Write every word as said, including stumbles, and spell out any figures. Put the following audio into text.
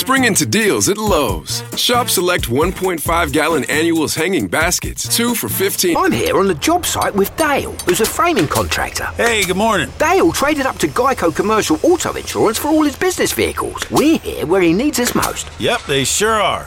Spring into deals at Lowe's. Shop select one point five gallon annuals hanging baskets, two for fifteen. I'm here on the job site with Dale, who's a framing contractor. Hey, good morning. Dale traded up to Geico Commercial Auto Insurance for all his business vehicles. We're here where he needs us most. Yep, they sure are.